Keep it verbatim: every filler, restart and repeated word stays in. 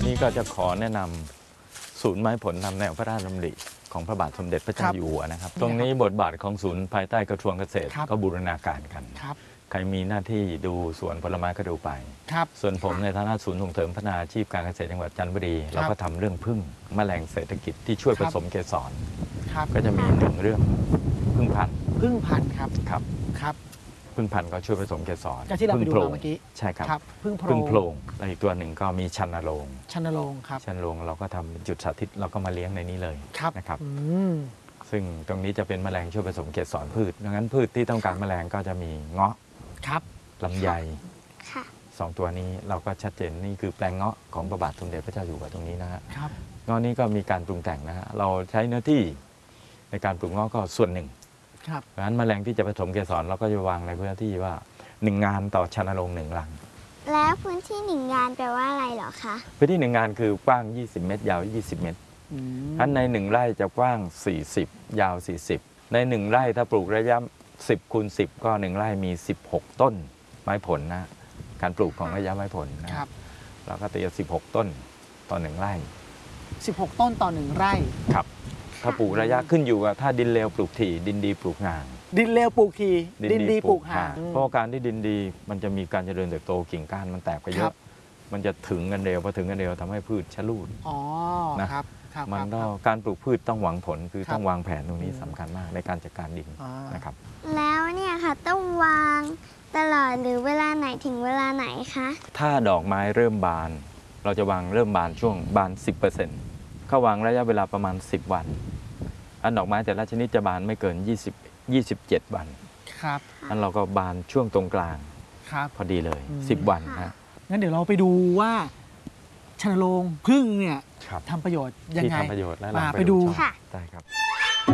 นี่ก็จะขอแนะนำศูนย์ไม้ผลตามแนวพระราชดำริของพระบาทสมเด็จพระเจ้าอยู่หัวนะครับตรงนี้บทบาทของศูนย์ภายใต้กระทรวงเกษตรก็บูรณาการกันใครมีหน้าที่ดูสวนผลไม้ก็ดูไปส่วนผมในฐานะศูนย์ส่งเสริมพัฒนาอาชีพการเกษตรจังหวัดจันทบุรีเราก็ทำเรื่องพึ่งแมลงเศรษฐกิจที่ช่วยผสมเกสรก็จะมีหนึ่งเรื่องพึ่งพันธุ์พึ่งพันธุ์ครับครับครับพึ่งพันธุ์ก็ช่วยผสมเกสรที่เราไปดูเมื่อกี้ใช่ครับพึ่งโพรงและอีกตัวหนึ่งก็มีชันโรงชันโรงครับชันโรงเราก็ทำจุดสาธิตเราก็มาเลี้ยงในนี้เลยนะครับซึ่งตรงนี้จะเป็นแมลงช่วยผสมเกสรพืชดังนั้นพืชที่ต้องการแมลงก็จะมีเงาะลำไยสองตัวนี้เราก็ชัดเจนนี่คือแปลงเงาะของพระบาทสมเด็จพระเจ้าอยู่หัวตรงนี้นะฮะเงาะนี้ก็มีการปรุงแต่งนะฮะเราใช้เนื้อที่ในการปลูกเงาะก็ส่วนหนึ่งเพราะฉะนั้นแมลงที่จะผสมเกสรเราก็จะวางในพื้นที่ว่าหนึ่งงานต่อชันโรงหนึ่งรังแล้วพื้นที่หนึ่งงานแปลว่าอะไรเหรอคะพื้นที่หนึ่งงานคือกว้างยี่สิบเมตรยาวยี่สิบเมตรอันในหนึ่งไร่จะกว้างสี่สิบยาวสี่สิบในหนึ่งไร่ถ้าปลูกระยะสิบคูณสิบก็หนึ่งไร่มีสิบหกต้นไม้ผลนะการปลูกของระยะไม้ผลนะครับเราก็ตีสิบหกต้นต่อหนึ่งไร่สิบหกต้นต่อหนึ่งไร่ครับถ้าปลูกระยะขึ้นอยู่กับถ้าดินเลวปลูกถี่ดินดีปลูกห่างดินเลวปลูกทีดินดีปลูกห่างเพราะการที่ดินดีมันจะมีการเจริญเติบโตกิ่งก้านมันแตกไปเยอะมันจะถึงกันเร็วพอถึงกันเร็วทำให้พืชชะลูดอ๋อนะครับมันก็การปลูกพืชต้องหวังผลคือต้องวางแผนตรงนี้สำคัญมากในการจัดการดินนะครับแล้วเนี่ยค่ะต้องวางตลอดหรือเวลาไหนถึงเวลาไหนคะถ้าดอกไม้เริ่มบานเราจะวางเริ่มบานช่วงบาน สิบเปอร์เซ็นต์ เขาวางระยะเวลาประมาณสิบวันอันดอกไม้แต่ละชนิดจะบานไม่เกินยี่สิบ ยี่สิบเจ็ดวันครับอันเราก็บานช่วงตรงกลางพอดีเลยสิบวันนะงั้นเดี๋ยวเราไปดูว่าชันโรงพึ่งเนี่ยทำประโยชน์ยังไงทำประโยชน์แล้วเราไปดูได้ครับ